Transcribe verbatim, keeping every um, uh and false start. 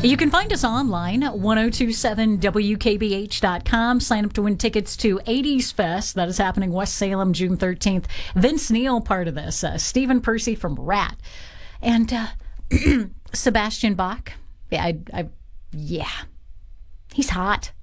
You can find us online at ten twenty-seven W K B H dot com. Sign up to win tickets to eighties Fest. That is happening West Salem, June thirteenth. Vince Neil, part of this. Uh, Stephen Percy from Rat. And uh, Sebastian Bach. Yeah, I, I, yeah. He's hot.